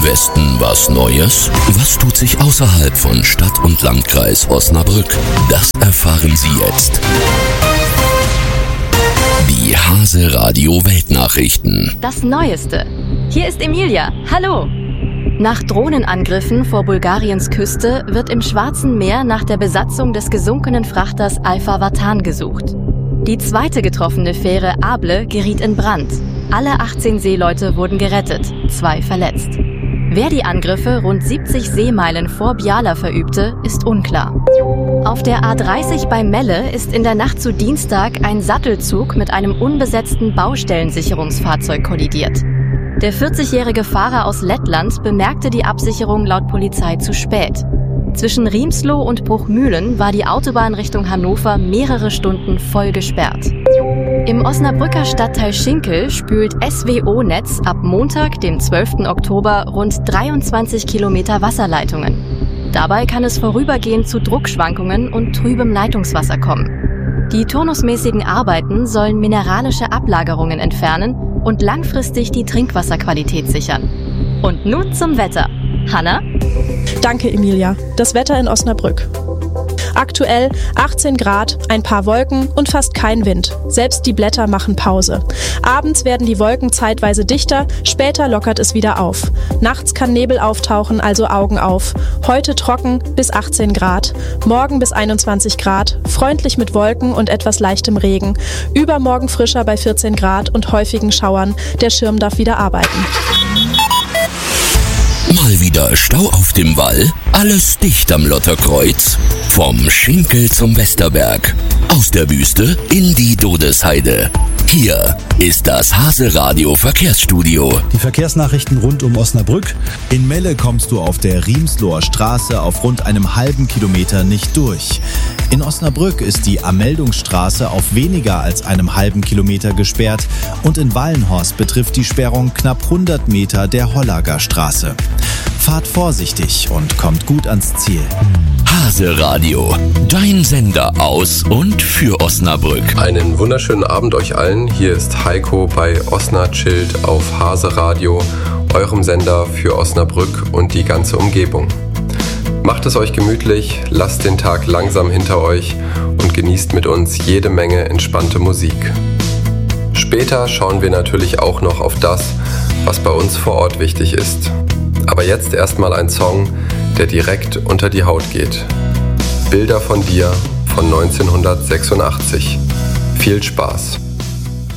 Im Westen was Neues? Was tut sich außerhalb von Stadt und Landkreis Osnabrück? Das erfahren Sie jetzt. Die Hase Radio Weltnachrichten. Das Neueste. Hier ist Emilia. Hallo. Nach Drohnenangriffen vor Bulgariens Küste wird im Schwarzen Meer nach der Besatzung des gesunkenen Frachters Alfa Vatan gesucht. Die zweite getroffene Fähre Able geriet in Brand. Alle 18 Seeleute wurden gerettet, 2 verletzt. Wer die Angriffe rund 70 Seemeilen vor Biala verübte, ist unklar. Auf der A30 bei Melle ist in der Nacht zu Dienstag ein Sattelzug mit einem unbesetzten Baustellensicherungsfahrzeug kollidiert. Der 40-jährige Fahrer aus Lettland bemerkte die Absicherung laut Polizei zu spät. Zwischen Riemsloh und Bruchmühlen war die Autobahn Richtung Hannover mehrere Stunden voll gesperrt. Im Osnabrücker Stadtteil Schinkel spült SWO-Netz ab Montag, dem 12. Oktober, rund 23 Kilometer Wasserleitungen. Dabei kann es vorübergehend zu Druckschwankungen und trübem Leitungswasser kommen. Die turnusmäßigen Arbeiten sollen mineralische Ablagerungen entfernen und langfristig die Trinkwasserqualität sichern. Und nun zum Wetter. Hanna? Danke, Emilia. Das Wetter in Osnabrück. Aktuell 18 Grad, ein paar Wolken und fast kein Wind. Selbst die Blätter machen Pause. Abends werden die Wolken zeitweise dichter, später lockert es wieder auf. Nachts kann Nebel auftauchen, also Augen auf. Heute trocken bis 18 Grad, morgen bis 21 Grad, freundlich mit Wolken und etwas leichtem Regen. Übermorgen frischer bei 14 Grad und häufigen Schauern. Der Schirm darf wieder arbeiten. Mal wieder Stau auf dem Wall, alles dicht am Lotterkreuz. Vom Schinkel zum Westerberg, aus der Wüste in die Dodesheide. Hier ist das Hase Radio Verkehrsstudio. Die Verkehrsnachrichten rund um Osnabrück. In Melle kommst du auf der Riemsloher Straße auf rund einem halben Kilometer nicht durch. In Osnabrück ist die Ameldungsstraße auf weniger als einem halben Kilometer gesperrt und in Wallenhorst betrifft die Sperrung knapp 100 Meter der Hollager Straße. Fahrt vorsichtig und kommt gut ans Ziel. Hase Radio, dein Sender aus und für Osnabrück. Einen wunderschönen Abend euch allen. Hier ist Heiko bei Osnachild auf Hase Radio, eurem Sender für Osnabrück und die ganze Umgebung. Macht es euch gemütlich, lasst den Tag langsam hinter euch und genießt mit uns jede Menge entspannte Musik. Später schauen wir natürlich auch noch auf das, was bei uns vor Ort wichtig ist. Aber jetzt erstmal ein Song, der direkt unter die Haut geht. Bilder von dir von 1986. Viel Spaß.